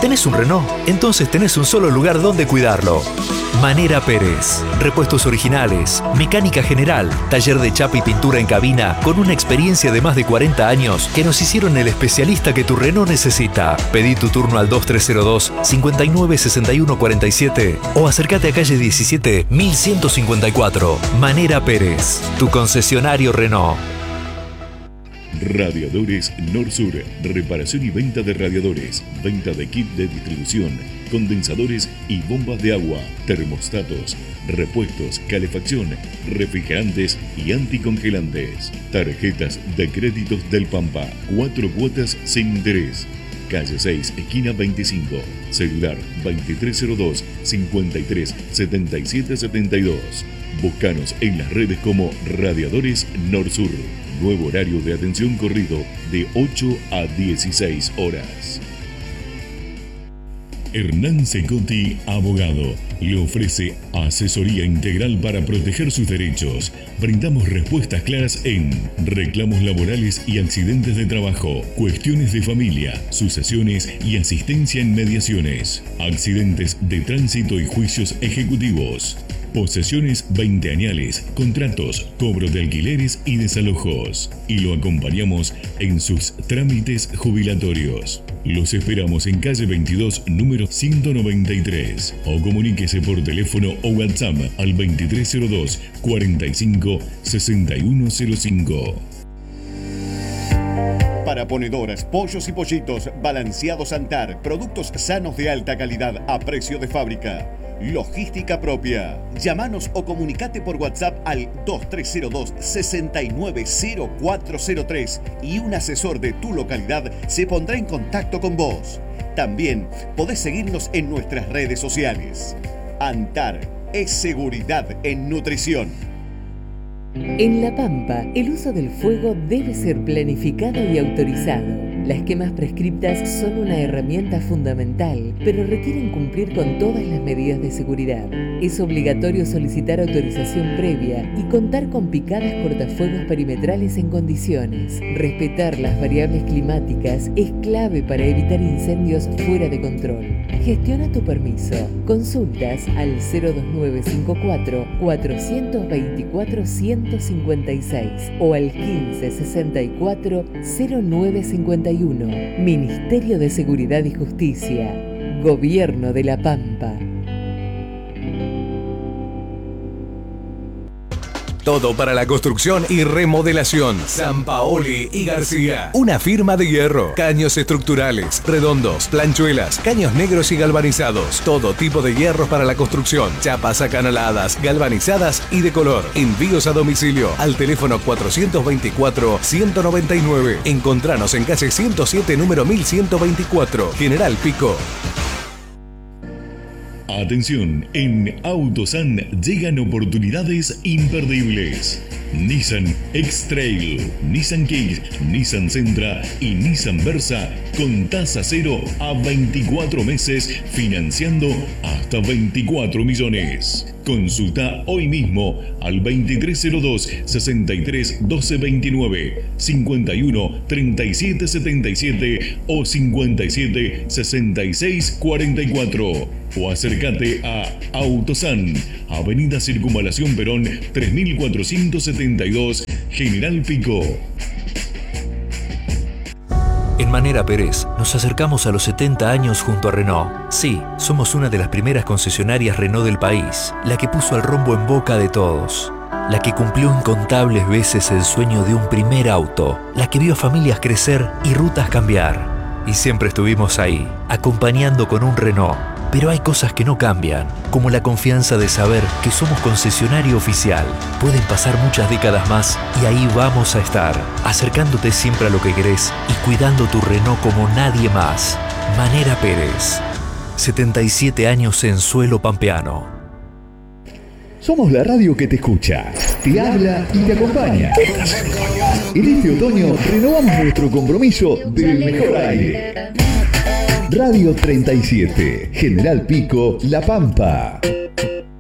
¿Tenés un Renault? Entonces tenés un solo lugar donde cuidarlo. Manera Pérez. Repuestos originales, mecánica general, taller de chapa y pintura en cabina con una experiencia de más de 40 años que nos hicieron el especialista que tu Renault necesita. Pedí tu turno al 2302 59 61 47 o acércate a calle 17 1154. Manera Pérez, tu concesionario Renault. Radiadores Norsur, reparación y venta de radiadores, venta de kit de distribución, condensadores y bombas de agua, termostatos, repuestos, calefacción, refrigerantes y anticongelantes. Tarjetas de créditos del Pampa, 4 cuotas sin interés. Calle 6, esquina 25, celular 2302 53 77 72. Búscanos en las redes como Radiadores Norsur. Nuevo horario de atención corrido de 8 a 16 horas. Hernán Secotti, abogado, le ofrece asesoría integral para proteger sus derechos. Brindamos respuestas claras en reclamos laborales y accidentes de trabajo, cuestiones de familia, sucesiones y asistencia en mediaciones, accidentes de tránsito y juicios ejecutivos, posesiones 20añales, contratos, cobro de alquileres y desalojos. Y lo acompañamos en sus trámites jubilatorios. Los esperamos en calle 22, número 193. O comuníquese por teléfono o WhatsApp al 2302 45 6105. Para ponedoras, pollos y pollitos, Balanceados Antar, productos sanos de alta calidad a precio de fábrica. Logística propia. Llámanos o comunicate por WhatsApp al 2302 690403 y un asesor de tu localidad se pondrá en contacto con vos. También podés seguirnos en nuestras redes sociales. Antar es seguridad en nutrición. En La Pampa, el uso del fuego debe ser planificado y autorizado. Las quemas prescriptas son una herramienta fundamental, pero requieren cumplir con todas las medidas de seguridad. Es obligatorio solicitar autorización previa y contar con picadas cortafuegos perimetrales en condiciones. Respetar las variables climáticas es clave para evitar incendios fuera de control. Gestiona tu permiso. Consultas al 02954 424 156 o al 1564 0951. Ministerio de Seguridad y Justicia. Gobierno de La Pampa. Todo para la construcción y remodelación. Sampaoli y García. Una firma de hierro. Caños estructurales, redondos, planchuelas, caños negros y galvanizados. Todo tipo de hierros para la construcción. Chapas acanaladas, galvanizadas y de color. Envíos a domicilio al teléfono 424-199. Encontranos en calle 107, número 1124. General Pico. Atención, en Autosan llegan oportunidades imperdibles. Nissan X-Trail, Nissan Kicks, Nissan Sentra y Nissan Versa con tasa cero a 24 meses financiando hasta 24 millones. Consulta hoy mismo al 2302 63 12 29, 51 37 77 o 57 66 44. O acércate a Autosan, Avenida Circunvalación Perón 3472, General Pico. En Manera Pérez nos acercamos a los 70 años junto a Renault. Sí, somos una de las primeras concesionarias Renault del país, la que puso al rombo en boca de todos, la que cumplió incontables veces el sueño de un primer auto, la que vio a familias crecer y rutas cambiar. Y siempre estuvimos ahí, acompañando con un Renault. Pero hay cosas que no cambian, como la confianza de saber que somos concesionario oficial. Pueden pasar muchas décadas más y ahí vamos a estar, acercándote siempre a lo que querés y cuidando tu Renault como nadie más. Manera Pérez, 77 años en suelo pampeano. Somos la radio que te escucha, te habla y te acompaña. En este otoño renovamos nuestro compromiso del mejor aire. Radio 37, General Pico, La Pampa.